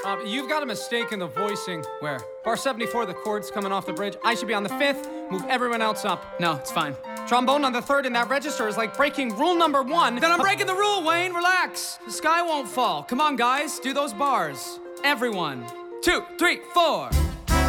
You've got a mistake in the voicing. Where? Bar 74, the chord's coming off the bridge. I should be on the 5th. Move everyone else up. No, it's fine. Trombone on the 3rd in that register is like breaking rule number 1. Then I'm breaking the rule, Wayne. Relax. The sky won't fall. Come on, guys. Do those bars. Everyone. 2, 3, 4.